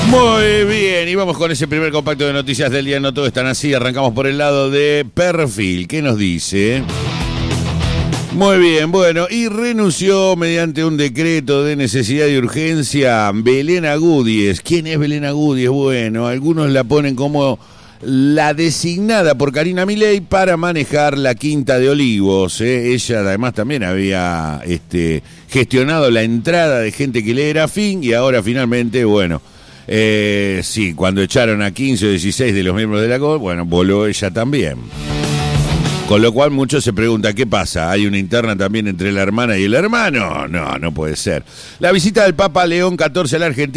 Muy bien, y vamos con ese primer compacto de noticias del día. No todo están así. Arrancamos por el lado de Perfil. ¿Qué nos dice? Muy bien, bueno, y renunció mediante un decreto de necesidad y urgencia Belén Agúdiez. ¿Quién es Belén Agúdiez? Bueno, algunos la ponen como la designada por Karina Milei para manejar la Quinta de Olivos. Ella además también había gestionado la entrada de gente que le era afín y ahora finalmente, bueno, sí, cuando echaron a 15 o 16 de los miembros de la COL, bueno, voló ella también. Con lo cual muchos se preguntan, ¿qué pasa? ¿Hay una interna también entre la hermana y el hermano? No, no puede ser. La visita del Papa León XIV a la Argentina